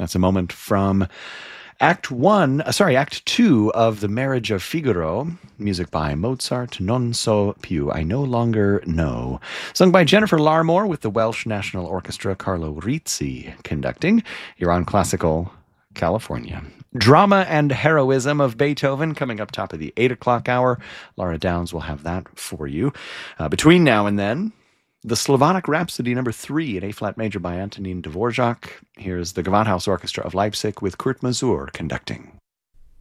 That's a moment from Act 2 of The Marriage of Figaro, music by Mozart, Non so più, I no longer know. Sung by Jennifer Larmore with the Welsh National Orchestra, Carlo Rizzi conducting. You're on Classical California. Drama and Heroism of Beethoven coming up top of the 8 o'clock hour. Laura Downs will have that for you. Between now and then, the Slavonic Rhapsody No. 3 in A-flat major by Antonin Dvorak. Here's the Gewandhaus Orchestra of Leipzig with Kurt Masur conducting.